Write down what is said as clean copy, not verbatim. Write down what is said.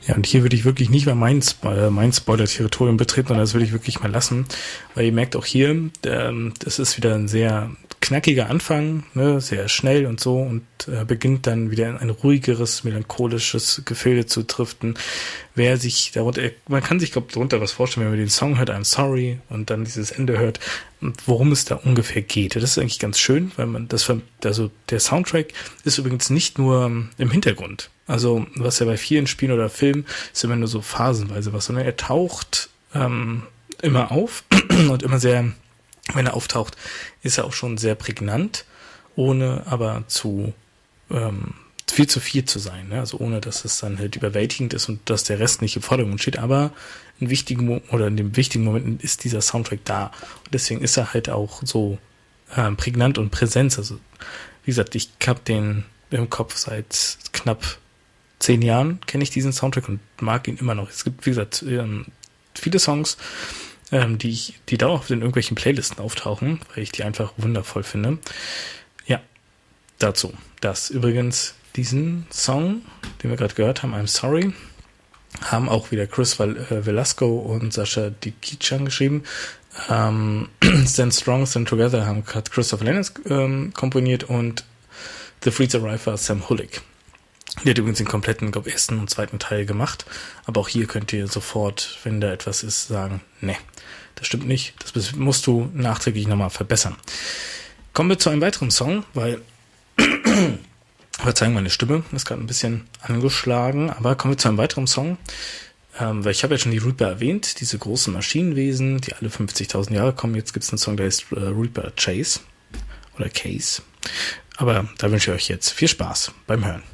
Ja, und hier würde ich wirklich nicht mehr mein Spoiler-Territorium betreten, sondern das würde ich wirklich mal lassen, weil ihr merkt auch hier, das ist wieder ein sehr knackiger Anfang, ne, sehr schnell und so, und beginnt dann wieder in ein ruhigeres, melancholisches Gefilde zu driften. Wer sich darunter, man kann sich, glaube ich, darunter was vorstellen, wenn man den Song hört, I'm Sorry, und dann dieses Ende hört, worum es da ungefähr geht. Das ist eigentlich ganz schön, weil man also der Soundtrack ist übrigens nicht nur im Hintergrund. Also, was ja bei vielen Spielen oder Filmen ist immer nur so phasenweise was, sondern er taucht immer auf und immer sehr, wenn er auftaucht, ist er auch schon sehr prägnant, ohne aber viel zu viel zu sein, ne? Also ohne, dass es dann halt überwältigend ist und dass der Rest nicht im Vordergrund steht, aber in den wichtigen Momenten ist dieser Soundtrack da. Und deswegen ist er halt auch so prägnant und präsent. Also, wie gesagt, ich habe den im Kopf seit knapp 10 Jahren, kenne ich diesen Soundtrack und mag ihn immer noch. Es gibt, wie gesagt, viele Songs, die dauerhaft in irgendwelchen Playlisten auftauchen, weil ich die einfach wundervoll finde. Ja, dazu. Das übrigens, diesen Song, den wir gerade gehört haben, I'm Sorry, haben auch wieder Chris Velasco und Sascha Dikichan geschrieben. Stand Strong, Stand Together hat Christopher Lennon komponiert und The Freeze Arrive Sam Hulick. Der hat übrigens den kompletten, glaube ich, ersten und zweiten Teil gemacht. Aber auch hier könnt ihr sofort, wenn da etwas ist, sagen, nee, das stimmt nicht. Das musst du nachträglich nochmal verbessern. Kommen wir zu einem weiteren Song, weil Verzeihung, meine Stimme ist gerade ein bisschen angeschlagen, aber kommen wir zu einem weiteren Song, weil ich habe ja schon die Reaper erwähnt, diese großen Maschinenwesen, die alle 50.000 Jahre kommen. Jetzt gibt es einen Song, der heißt Reaper Chase oder Case. Aber da wünsche ich euch jetzt viel Spaß beim Hören.